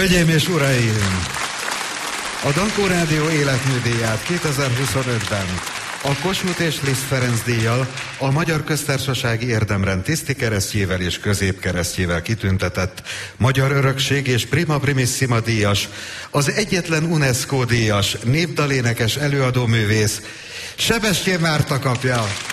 Hölgyeim és uraim! A Dankó Rádió életműdíját 2025-ben a Kossuth és Liszt Ferenc díjjal, a Magyar Köztársasági Érdemrend tisztikeresztjével és középkeresztjével kitüntetett Magyar Örökség és Prima Primissima díjas, az egyetlen UNESCO díjas, népdalénekes előadóművész Sebestyén Márta kapja.